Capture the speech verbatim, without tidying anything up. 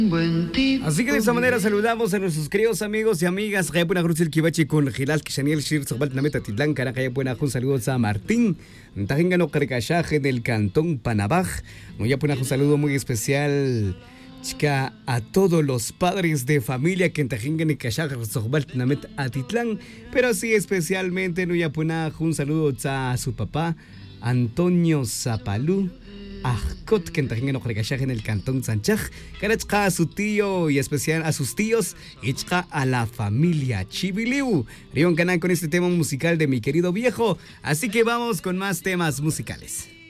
Así que de esta manera saludamos a nuestros queridos amigos y amigas. Kaya po na Cruz el Kibachi con Gilal Kishaniel Shir Sobal Nameta Tidlan Cara. Kaya po na un saludo a Martín Tajingano Carcachaje del Cantón Panabaj. Muy po na un saludo muy especial chica a todos los padres de familia que en Tajingan y Cachaje Sobal Namet Atitlán. Pero así especialmente no ya po na un saludo a su papá Antonio Zapalú Ajcot, que en en el Cantón Sanchaj, Karachka a su tío y especial a sus tíos, Ichka a la familia Chibiliu. Rion Canán con este tema musical de mi querido viejo. Así que vamos con más temas musicales.